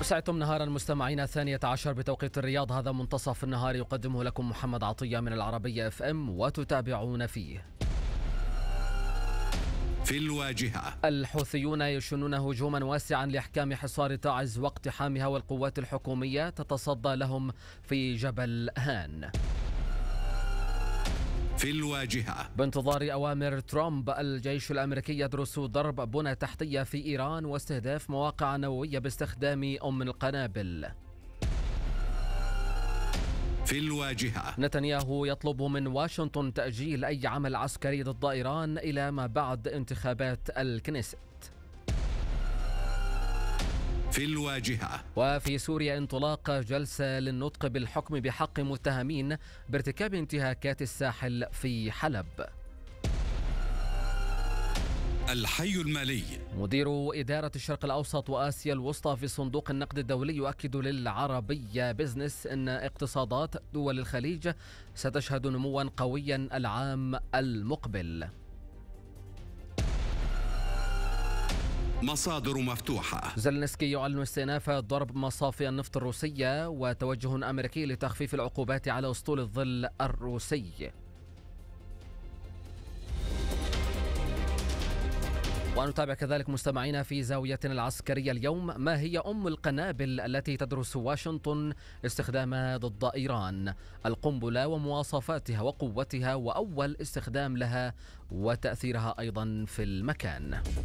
سعدتم نهارا مستمعينا 12 بتوقيت الرياض. هذا منتصف النهار يقدمه لكم محمد عطية من العربية FM وتتابعون فيه. في الواجهة: الحوثيون يشنون هجوما واسعا لإحكام حصار تعز واقتحامها، والقوات الحكومية تتصدى لهم في جبل هان. في الواجهة: بانتظار أوامر ترامب، الجيش الأمريكي يدرس ضرب بنى تحتية في إيران واستهداف مواقع نووية باستخدام القنابل. في الواجهة: نتنياهو يطلب من واشنطن تأجيل أي عمل عسكري ضد إيران إلى ما بعد انتخابات الكنيست. في الواجهة: وفي سوريا انطلاق جلسة للنطق بالحكم بحق متهمين بارتكاب انتهاكات الساحل في حلب. الحي المالي: مدير إدارة الشرق الأوسط وآسيا الوسطى في صندوق النقد الدولي يؤكد للعربية بزنس أن اقتصادات دول الخليج ستشهد نموا قويا العام المقبل. مصادر مفتوحة: زلنسكي يعلن استئناف ضرب مصافي النفط الروسية، وتوجه أمريكي لتخفيف العقوبات على أسطول الظل الروسي. ونتابع كذلك مستمعينا في زاويتنا العسكرية اليوم: ما هي القنابل التي تدرس واشنطن استخدامها ضد إيران؟ القنبلة ومواصفاتها وقوتها وأول استخدام لها وتأثيرها أيضا في المكان.